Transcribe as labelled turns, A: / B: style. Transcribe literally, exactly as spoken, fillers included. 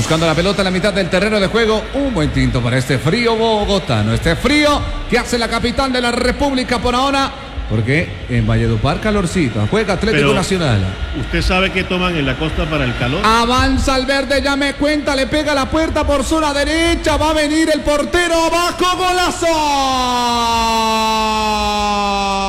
A: buscando la pelota en la mitad del terreno de juego. Un buen tinto para este frío bogotano. Este frío que hace la capital de la República por ahora. Porque en Valledupar calorcito. Juega Atlético
B: Pero,
A: Nacional.
B: ¿usted sabe qué toman en la costa para el calor?
A: Avanza al verde, ya me cuenta. Le pega la puerta por zona derecha. Va a venir el portero abajo. ¡Golazo!